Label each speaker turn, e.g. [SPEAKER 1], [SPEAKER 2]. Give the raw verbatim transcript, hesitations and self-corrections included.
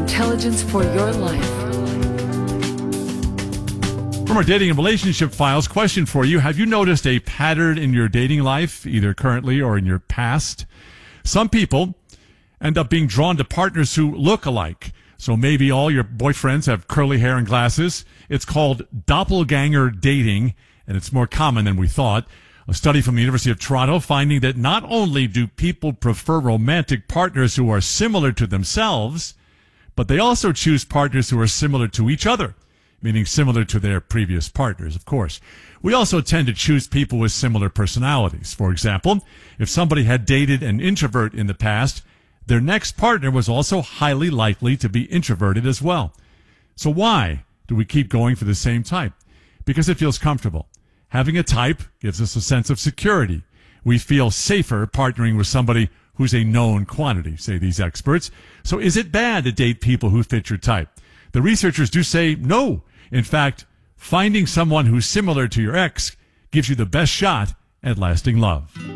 [SPEAKER 1] intelligence for your life.
[SPEAKER 2] From our dating and relationship files, question for you. Have you noticed a pattern in your dating life, either currently or in your past? Some people end up being drawn to partners who look alike. So maybe all your boyfriends have curly hair and glasses. It's called doppelganger dating, and it's more common than we thought. A study from the University of Toronto finding that not only do people prefer romantic partners who are similar to themselves, but they also choose partners who are similar to each other, meaning similar to their previous partners, of course. We also tend to choose people with similar personalities. For example, if somebody had dated an introvert in the past, their next partner was also highly likely to be introverted as well. So why do we keep going for the same type? Because it feels comfortable. Having a type gives us a sense of security. We feel safer partnering with somebody who's a known quantity, say these experts. So is it bad to date people who fit your type? The researchers do say no. In fact, finding someone who's similar to your ex gives you the best shot at lasting love.